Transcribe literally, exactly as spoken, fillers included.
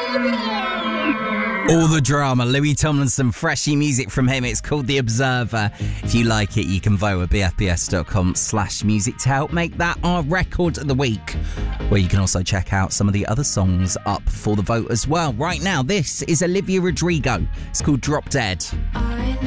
All the drama, Louis Tomlinson, freshy music from him. It's called The Observer. If you like it, you can vote at bfbs.com slash music to help make that our record of the week, where you can also check out some of the other songs up for the vote as well. Right now, this is Olivia Rodrigo. It's called Drop Dead. I